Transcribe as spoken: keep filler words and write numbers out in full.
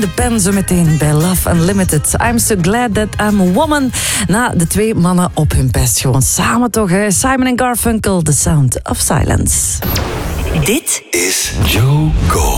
de pen zo meteen bij Love Unlimited. I'm so glad that I'm a woman. Na de twee mannen op hun best. Gewoon samen toch, hè? Simon en Garfunkel, The Sound of Silence. Dit is Joe Go.